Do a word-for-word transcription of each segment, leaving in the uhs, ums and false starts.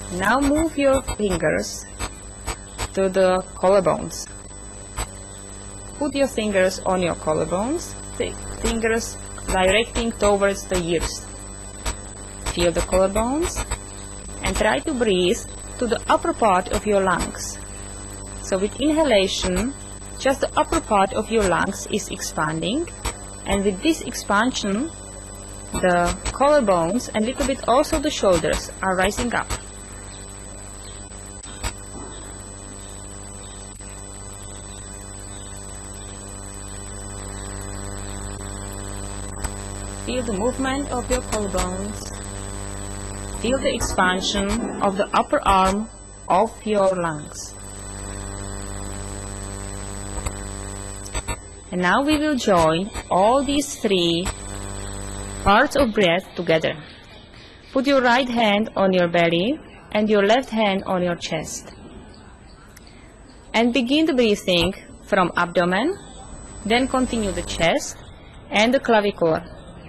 Now move your fingers to the collarbones. Put your fingers on your collarbones, the fingers directing towards the ears. Feel the collarbones and try to breathe to the upper part of your lungs. So with inhalation, just the upper part of your lungs is expanding, and with this expansion, the collarbones and a little bit also the shoulders are rising up. Feel the movement of your collarbones. Feel the expansion of the upper arm of your lungs. And now we will join all these three parts of breath together. Put your right hand on your belly and your left hand on your chest. And begin the breathing from abdomen, then continue the chest and the clavicle.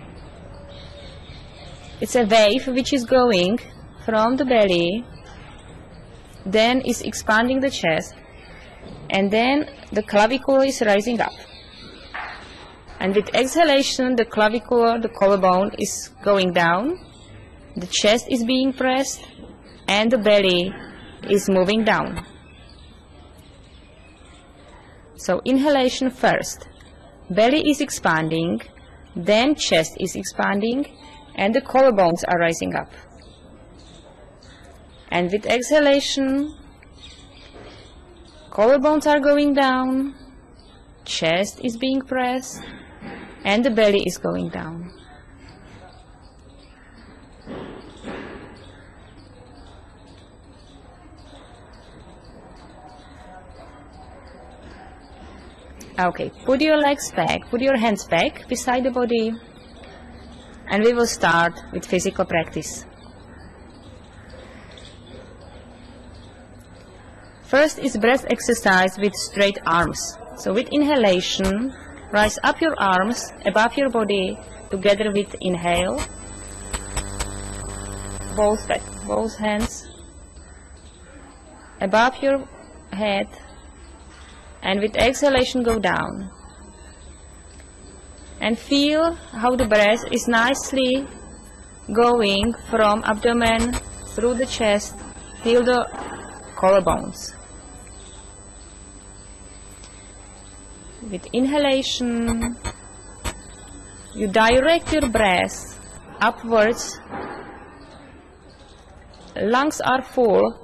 It's a wave which is going from the belly, then is expanding the chest, and then the clavicle is rising up. And with exhalation, the clavicle, the collarbone is going down, the chest is being pressed, and the belly is moving down. So inhalation first. Belly is expanding, then chest is expanding, and the collarbones are rising up. And with exhalation, collarbones are going down, chest is being pressed, and the belly is going down. Okay, put your legs back, put your hands back beside the body, and we will start with physical practice. First is breath exercise with straight arms. So with inhalation, rise up your arms above your body together with inhale. Both, back, both hands above your head, and with exhalation go down. And feel how the breath is nicely going from abdomen through the chest. Feel the collarbones. With inhalation, you direct your breath upwards. Lungs are full.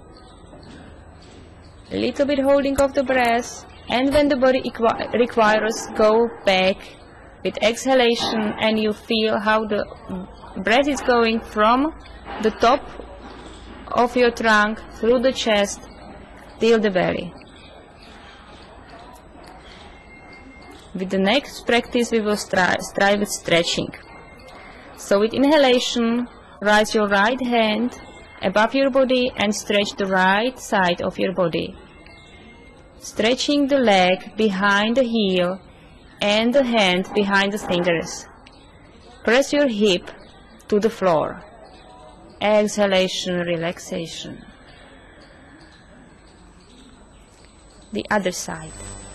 A little bit holding of the breath, and when the body requires, go back with exhalation, and you feel how the breath is going from the top of your trunk through the chest till the belly. With the next practice, we will strive, strive with stretching. So with inhalation, raise your right hand above your body and stretch the right side of your body. Stretching the leg behind the heel and the hand behind the fingers. Press your hip to the floor. Exhalation, relaxation. The other side.